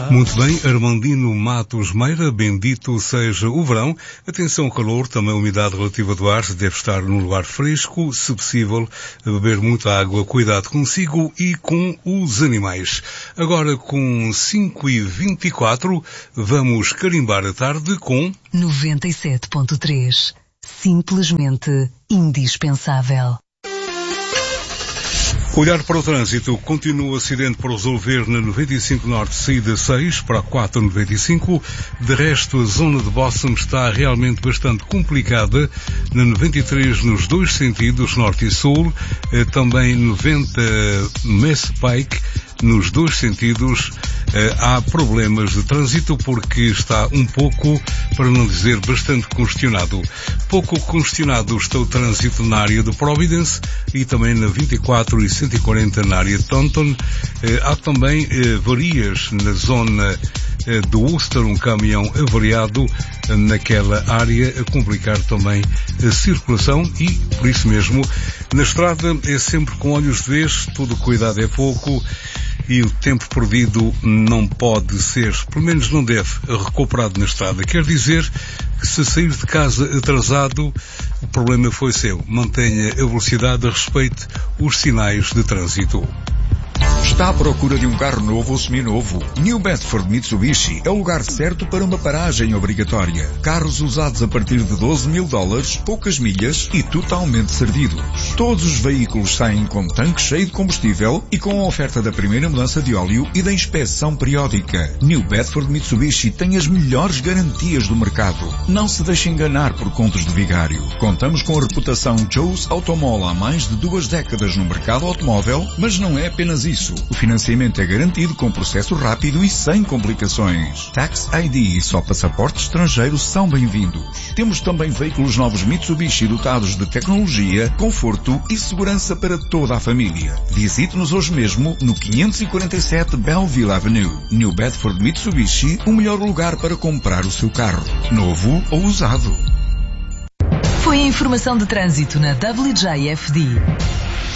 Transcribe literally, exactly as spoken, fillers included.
Muito bem, Armandino Matos Meira, bendito seja o verão. Atenção ao calor, também a umidade relativa do ar, deve estar num lugar fresco, se possível, beber muita água, cuidado consigo e com os animais. Agora com cinco e vinte e quatro, vamos carimbar a tarde com... noventa e sete ponto três. Simplesmente indispensável. Olhar para o trânsito, continua o acidente por resolver na noventa e cinco Norte, saída seis para a quatro noventa e cinco. De resto, a zona de Boston está realmente bastante complicada. Na noventa e três, nos dois sentidos, norte e sul. Também noventa Mass Pike, nos dois sentidos. Há problemas de trânsito porque está um pouco, para não dizer bastante congestionado. Pouco congestionado está o trânsito na área de Providence e também na vinte e quatro e cento e quarenta na área de Taunton. Há também avarias na zona do Worcester, um caminhão avariado naquela área a complicar também a circulação e, por isso mesmo, na estrada é sempre com olhos de vez, todo cuidado é pouco. E o tempo perdido não pode ser, pelo menos não deve, recuperado na estrada. Quer dizer que se sair de casa atrasado, o problema foi seu. Mantenha a velocidade, respeite os sinais de trânsito. Está à procura de um carro novo ou seminovo? New Bedford Mitsubishi é o lugar certo para uma paragem obrigatória. Carros usados a partir de doze mil dólares, poucas milhas e totalmente servidos. Todos os veículos saem com tanque cheio de combustível e com a oferta da primeira mudança de óleo e da inspeção periódica. New Bedford Mitsubishi tem as melhores garantias do mercado. Não se deixe enganar por contos de vigário. Contamos com a reputação Joe's Automall há mais de duas décadas no mercado automóvel, mas não é apenas isso. O financiamento é garantido com processo rápido e sem complicações. Tax I D e só passaporte estrangeiro são bem-vindos. Temos também veículos novos Mitsubishi dotados de tecnologia, conforto e segurança para toda a família. Visite-nos hoje mesmo no quinhentos e quarenta e sete Belleville Avenue. New Bedford Mitsubishi, o melhor lugar para comprar o seu carro, novo ou usado. Foi a informação de trânsito na W J F D.